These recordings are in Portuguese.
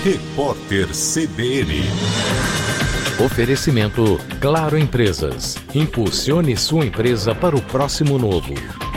Repórter CBN. Oferecimento Claro Empresas. Impulsione sua empresa para o próximo novo.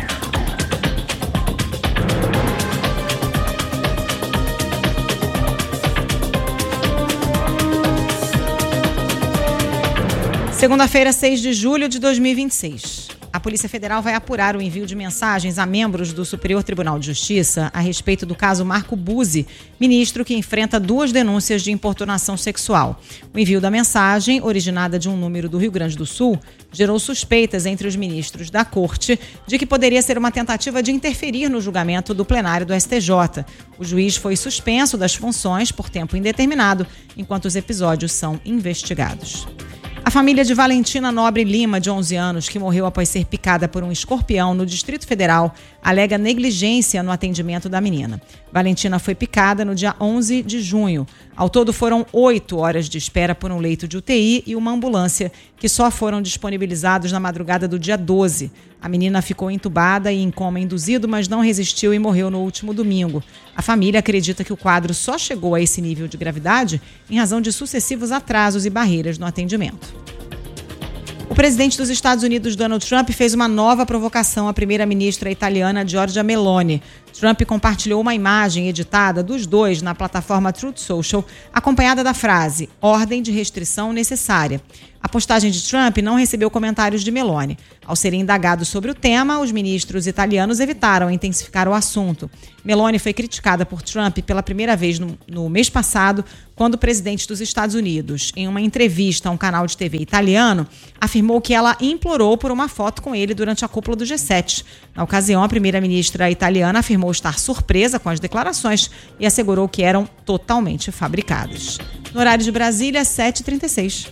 Segunda-feira, 6 de julho de 2026. A Polícia Federal vai apurar o envio de mensagens a membros do Superior Tribunal de Justiça a respeito do caso Marco Buzzi, ministro que enfrenta 2 denúncias de importunação sexual. O envio da mensagem, originada de um número do Rio Grande do Sul, gerou suspeitas entre os ministros da Corte de que poderia ser uma tentativa de interferir no julgamento do plenário do STJ. O juiz foi suspenso das funções por tempo indeterminado, enquanto os episódios são investigados. A família de Valentina Nobre Lima, de 11 anos, que morreu após ser picada por um escorpião no Distrito Federal, alega negligência no atendimento da menina. Valentina foi picada no dia 11 de junho. Ao todo foram 8 horas de espera por um leito de UTI e uma ambulância, que só foram disponibilizados na madrugada do dia 12. A menina ficou entubada e em coma induzido, mas não resistiu e morreu no último domingo. A família acredita que o quadro só chegou a esse nível de gravidade em razão de sucessivos atrasos e barreiras no atendimento. O presidente dos Estados Unidos, Donald Trump, fez uma nova provocação à primeira-ministra italiana Giorgia Meloni. Trump compartilhou uma imagem editada dos dois na plataforma Truth Social, acompanhada da frase "ordem de restrição necessária". A postagem de Trump não recebeu comentários de Meloni. Ao serem indagados sobre o tema, os ministros italianos evitaram intensificar o assunto. Meloni foi criticada por Trump pela primeira vez no mês passado, quando o presidente dos Estados Unidos, em uma entrevista a um canal de TV italiano, afirmou que ela implorou por uma foto com ele durante a cúpula do G7. Na ocasião, a primeira-ministra italiana afirmou estar surpresa com as declarações e assegurou que eram totalmente fabricadas. No horário de Brasília, 7h36.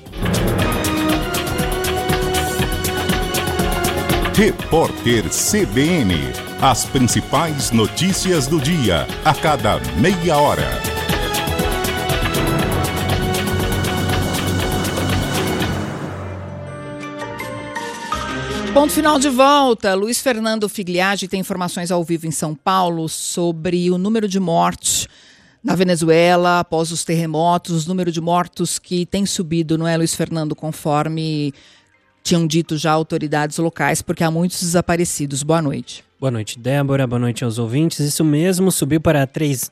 Repórter CBN. As principais notícias do dia, a cada meia hora. Ponto final de volta. Luiz Fernando Figliagi tem informações ao vivo em São Paulo sobre o número de mortes na Venezuela após os terremotos, o número de mortos que tem subido, não é, Luiz Fernando, conforme tinham dito já autoridades locais, porque há muitos desaparecidos. Boa noite. Boa noite, Débora. Boa noite aos ouvintes. Isso mesmo, subiu para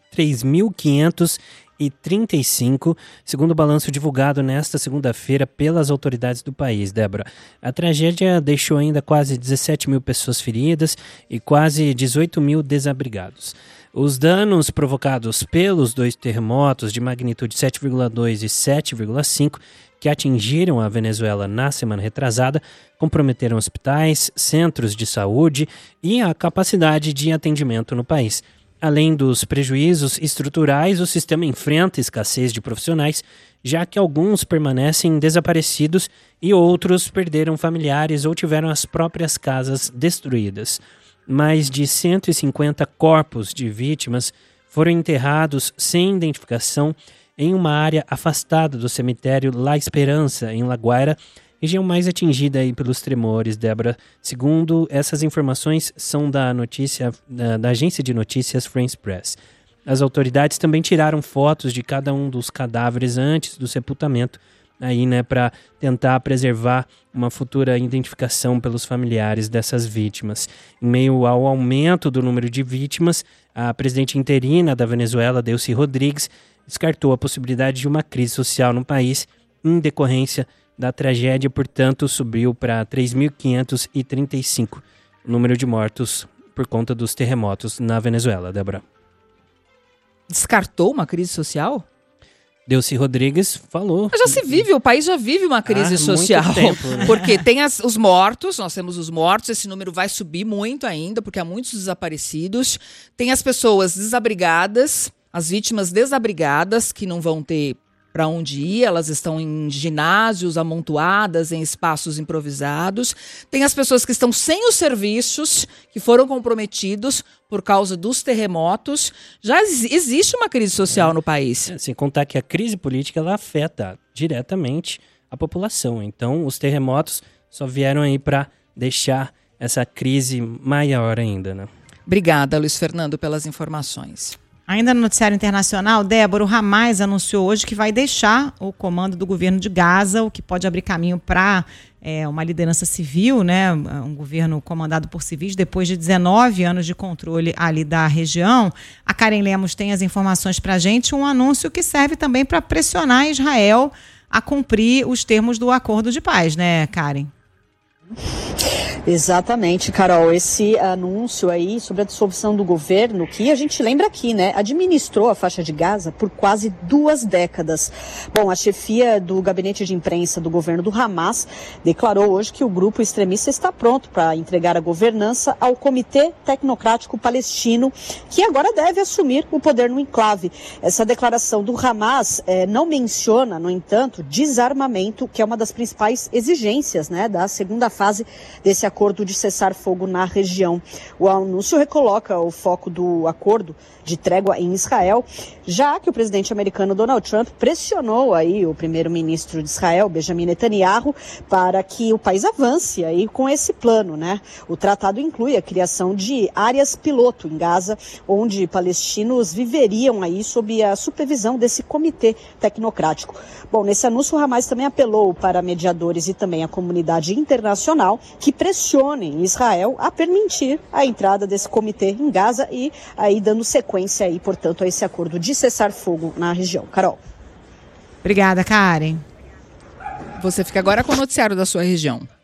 3.535, segundo o balanço divulgado nesta segunda-feira pelas autoridades do país, Débora. A tragédia deixou ainda quase 17 mil pessoas feridas e quase 18 mil desabrigados. Os danos provocados pelos 2 terremotos de magnitude 7,2 e 7,5 que atingiram a Venezuela na semana retrasada comprometeram hospitais, centros de saúde e a capacidade de atendimento no país. Além dos prejuízos estruturais, o sistema enfrenta escassez de profissionais, já que alguns permanecem desaparecidos e outros perderam familiares ou tiveram as próprias casas destruídas. Mais de 150 corpos de vítimas foram enterrados sem identificação em uma área afastada do cemitério La Esperança, em La Guaira, região mais atingida aí pelos tremores, Débora. Segundo essas informações, são da agência de notícias France Press. As autoridades também tiraram fotos de cada um dos cadáveres antes do sepultamento, aí, né, para tentar preservar uma futura identificação pelos familiares dessas vítimas. Em meio ao aumento do número de vítimas, a presidente interina da Venezuela, Delcy Rodrigues, descartou a possibilidade de uma crise social no país em decorrência da tragédia, portanto, subiu para 3.535 o número de mortos por conta dos terremotos na Venezuela, Débora. Descartou uma crise social? Delcy Rodrigues falou. Mas já se vive, o país já vive uma crise social. Muito tempo, né? Porque tem os mortos, nós temos os mortos, esse número vai subir muito ainda, porque há muitos desaparecidos. Tem as pessoas desabrigadas, as vítimas desabrigadas, que não vão ter para onde ir, elas estão em ginásios amontoadas, em espaços improvisados. Tem as pessoas que estão sem os serviços, que foram comprometidos por causa dos terremotos. Já existe uma crise social no país. Sem contar que a crise política ela afeta diretamente a população. Então, os terremotos só vieram aí para deixar essa crise maior ainda, né? Obrigada, Luiz Fernando, pelas informações. Ainda no noticiário internacional, Débora, o Hamas anunciou hoje que vai deixar o comando do governo de Gaza, o que pode abrir caminho para uma liderança civil, né? Um governo comandado por civis, depois de 19 anos de controle ali da região. A Karen Lemos tem as informações para a gente, um anúncio que serve também para pressionar Israel a cumprir os termos do acordo de paz, né, Karen? Exatamente, Carol, esse anúncio aí sobre a dissolução do governo, que a gente lembra aqui, né, administrou a faixa de Gaza por quase 2 décadas. Bom, a chefia do gabinete de imprensa do governo do Hamas declarou hoje que o grupo extremista está pronto para entregar a governança ao Comitê Tecnocrático Palestino, que agora deve assumir o poder no enclave. Essa declaração do Hamas não menciona, no entanto, desarmamento, que é uma das principais exigências, né, da segunda fase desse acordo de cessar-fogo na região. O anúncio recoloca o foco do acordo de trégua em Israel, já que o presidente americano Donald Trump pressionou aí o primeiro-ministro de Israel, Benjamin Netanyahu, para que o país avance aí com esse plano, né? O tratado inclui a criação de áreas piloto em Gaza, onde palestinos viveriam aí sob a supervisão desse comitê tecnocrático. Bom, nesse anúncio o Hamas também apelou para mediadores e também a comunidade internacional que pressionem Israel a permitir a entrada desse comitê em Gaza e aí dando sequência aí, portanto, a esse acordo de cessar-fogo na região. Carol. Obrigada, Karen. Você fica agora com o noticiário da sua região.